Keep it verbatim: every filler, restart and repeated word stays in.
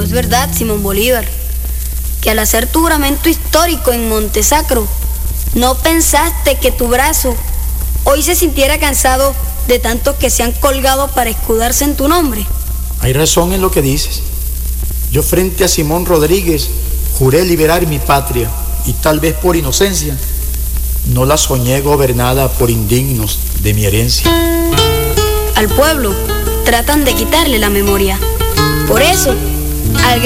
es verdad, Simón Bolívar, que al hacer tu juramento histórico en Montesacro, no pensaste que tu brazo hoy se sintiera cansado de tantos que se han colgado para escudarse en tu nombre. Hay razón en lo que dices. Yo frente a Simón Rodríguez juré liberar mi patria y tal vez por inocencia no la soñé gobernada por indignos de mi herencia. Al pueblo tratan de quitarle la memoria. Por eso, al